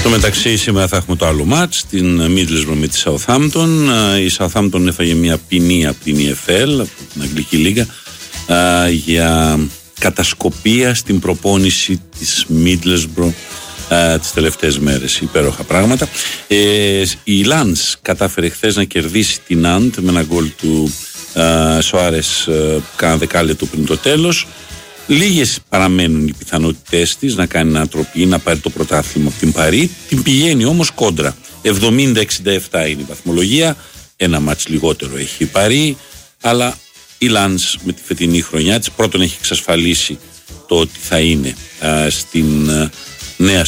Στο μεταξύ σήμερα θα έχουμε το άλλο μάτς, την Middlesbrough με τη Southampton. Η Southampton έφαγε μια ποινή από την EFL, από την Αγγλική Λίγα, για κατασκοπία στην προπόνηση της Middlesbrough τις τελευταίες μέρες. Υπέροχα πράγματα. Η Lens κατάφερε χθες να κερδίσει την Nantes με ένα γκολ του Σοάρες κάνα δεκάλεπτο πριν το τέλος. Λίγες παραμένουν οι πιθανότητες της να κάνει ανατροπή, να πάρει το πρωτάθλημα από την Παρί. Την πηγαίνει όμως κόντρα. 70-67 είναι η βαθμολογία. Ένα μάτς λιγότερο έχει η Παρί, αλλά η Lens με τη φετινή χρονιά της πρώτον έχει εξασφαλίσει το ότι θα είναι στην νέα